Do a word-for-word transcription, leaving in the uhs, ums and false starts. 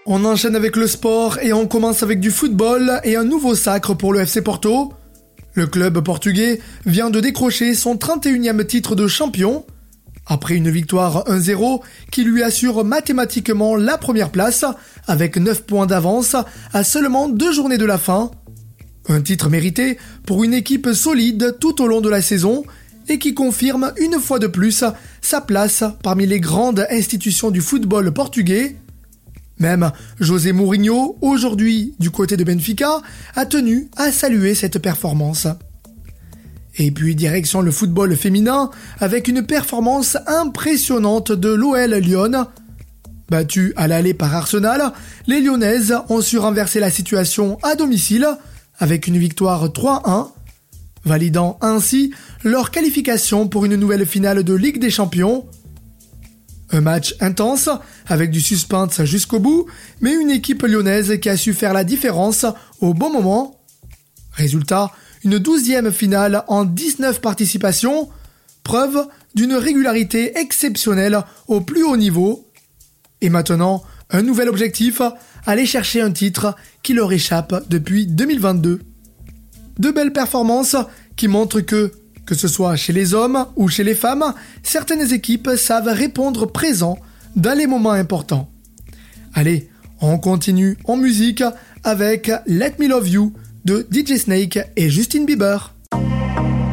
On enchaîne avec le sport et on commence avec du football et un nouveau sacre pour le F C Porto. Le club portugais vient de décrocher son trente et unième titre de champion, après une victoire un zéro qui lui assure mathématiquement la première place avec neuf points d'avance à seulement deux journées de la fin. Un titre mérité pour une équipe solide tout au long de la saison et qui confirme une fois de plus sa place parmi les grandes institutions du football portugais. Même José Mourinho, aujourd'hui du côté de Benfica, a tenu à saluer cette performance. Et puis direction le football féminin avec une performance impressionnante de l'O L Lyon. Battues à l'aller par Arsenal, les Lyonnaises ont su renverser la situation à domicile avec une victoire trois un, validant ainsi leur qualification pour une nouvelle finale de Ligue des Champions. Un match intense, avec du suspense jusqu'au bout, mais une équipe lyonnaise qui a su faire la différence au bon moment. Résultat, une douzième finale en dix-neuf participations, preuve d'une régularité exceptionnelle au plus haut niveau. Et maintenant, un nouvel objectif, aller chercher un titre qui leur échappe depuis deux mille vingt-deux. De belles performances qui montrent que, que ce soit chez les hommes ou chez les femmes, certaines équipes savent répondre présent dans les moments importants. Allez, on continue en musique avec Let Me Love You de D J Snake et Justin Bieber.